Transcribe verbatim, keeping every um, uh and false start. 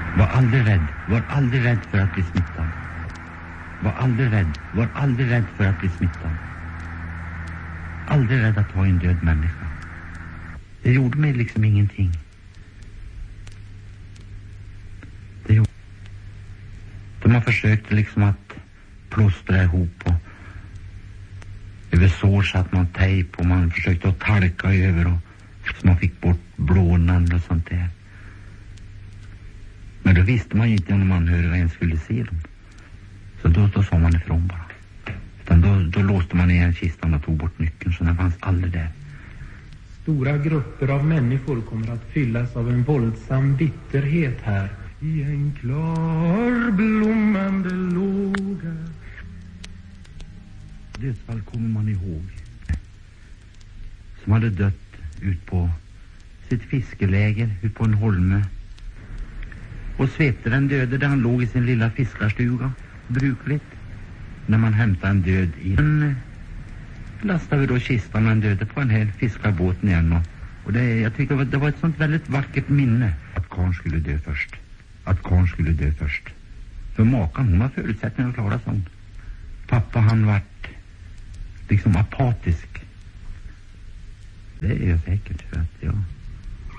Var aldrig rädd. Var aldrig rädd för att bli smittad. Var aldrig rädd. Var aldrig rädd för att bli smittad. Aldrig rädd att ha en död människa. Det gjorde mig liksom ingenting. Det gjorde... De har försökt liksom att plåstra ihop och över sår satt man tejp och man försökte att talka över och så man fick bort blånand och sånt där. Men då visste man ju inte om de anhöriga ens skulle se dem. Så då, då sa man ifrån bara. Utan då, då låste man igen kistan och tog bort nyckeln, så den fanns aldrig där. Stora grupper av människor kommer att fyllas av en våldsam bitterhet här. I en klar blommande låga. Dödsfall kommer man ihåg. Som hade dött ut på sitt fiskeläger ut på en holme. Och svepte den döde där han låg i sin lilla fiskarstuga. Brukligt. När man hämtade en död i den lastade vi då kistan och en döde på en hel fiskarbåt igen. Och, och det, jag tyckte det var, det var ett sånt väldigt vackert minne. Att Karn skulle dö först. Att Karn skulle dö först. För makan, hon var förutsättning att klara sånt. Pappa, han vart liksom apatisk. Det är jag säkert för att, ja.